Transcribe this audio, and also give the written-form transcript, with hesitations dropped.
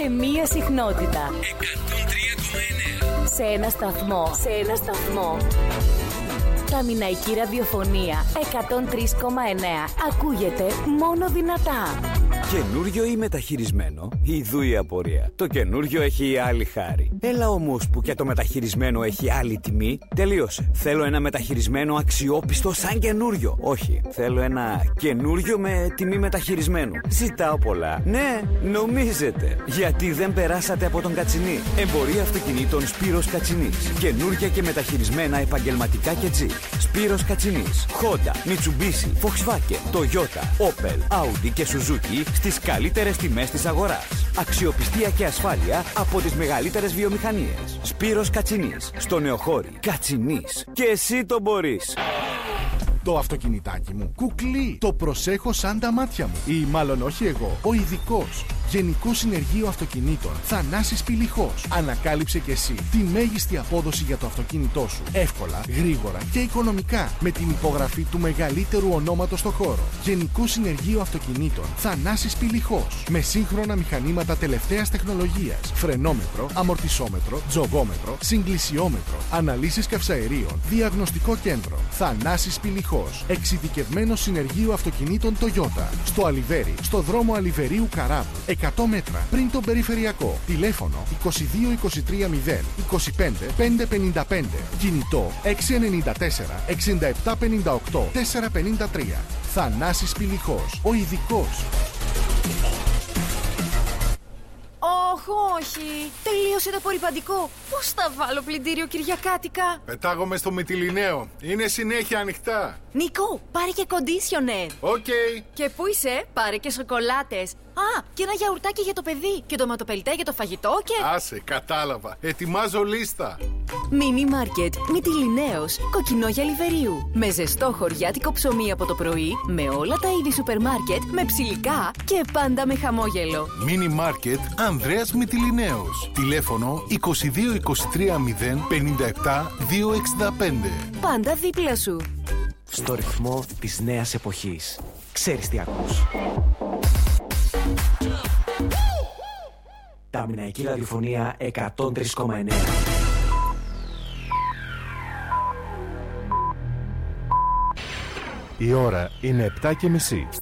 σε μία συχνότητα. 103,9. Σε ένα σταθμό. Καμιναϊκή ραδιοφωνία 103,9. Ακούγεται μόνο δυνατά. Καινούριο ή μεταχειρισμένο, ιδού η απορία. Το καινούριο έχει άλλη χάρη. Έλα όμως που και το μεταχειρισμένο έχει άλλη τιμή. Τελείωσε. Θέλω ένα μεταχειρισμένο αξιόπιστο σαν καινούριο. Όχι, θέλω ένα καινούριο με τιμή μεταχειρισμένου. Ζητάω πολλά. Ναι, νομίζετε. Γιατί δεν περάσατε από τον Κατσινί. Εμπορία αυτοκινήτων Σπύρος Κατσινής. Καινούρια και μεταχειρισμένα επαγγελματικά και τζιπ. Σπύρος Κατσινής. Honda, Mitsubishi, Volkswagen, Toyota, Opel, Audi και Suzuki στις καλύτερες τιμές της αγοράς. Αξιοπιστία και ασφάλεια από τις μεγαλύτερες βιομηχανίες. Σπύρος Κατσινής. Στο Νεοχώρι. Κατσινής. Και εσύ το μπορείς. Το αυτοκινητάκι μου κουκλεί. Το προσέχω σαν τα μάτια μου. Ή μάλλον όχι εγώ, ο ειδικός. Γενικό Συνεργείο Αυτοκινήτων Θανάσης Πηλιχός. Ανακάλυψε και εσύ τη μέγιστη απόδοση για το αυτοκίνητό σου. Εύκολα, γρήγορα και οικονομικά. Με την υπογραφή του μεγαλύτερου ονόματος στο χώρο. Γενικό Συνεργείο Αυτοκινήτων Θανάσης Πηλιχός. Με σύγχρονα μηχανήματα τελευταίας τεχνολογίας. Φρενόμετρο, αμορτισόμετρο, τζογόμετρο, συγκλησιόμετρο. Αναλύσεις καυσαερίων. Διαγνωστικό κέντρο. Θανάσης Πηλιχός. Εξειδικευμένο Συνεργείο Αυτοκινήτων Toyota. Στο Αλιβέρι, στο δρόμο Αλιβερίου Καράβου. 100 μέτρα πριν τον περιφερειακό. Τηλέφωνο 22 23 0 25 555. Κινητό 694 67 58 453. Θανάσης Πηλιχός. Ο ειδικός. Όχι, τελείωσε το απορρυπαντικό. Πώς θα βάλω πλυντήριο Κυριακάτικα? Πετάγομαι στο Μυτιληναίο. Είναι συνέχεια ανοιχτά. Νίκο, πάρε και κοντίσιονερ. Οκ. Και πού είσαι? Πάρε και σοκολάτες. Α, και ένα γιαουρτάκι για το παιδί. Και ντοματοπελτέ για το φαγητό και... Άσε, κατάλαβα. Ετοιμάζω λίστα. Μίνι μάρκετ Μυτιληναίος, Κοκκινόγια Λιβερίου. Με ζεστό χωριάτικο ψωμί από το πρωί, με όλα τα είδη σούπερ μάρκετ, με ψιλικά και πάντα με χαμόγελο. Μίνι μάρκετ Ανδρέας Μυτιληναίος. Τηλέφωνο 22 23 0 57 265. Πάντα δίπλα σου. Στο ρυθμό της νέας εποχής. Ξέρεις τι ακούς. Καμιναϊκή ραδιοφωνία 103,9. Η ώρα είναι 7:30.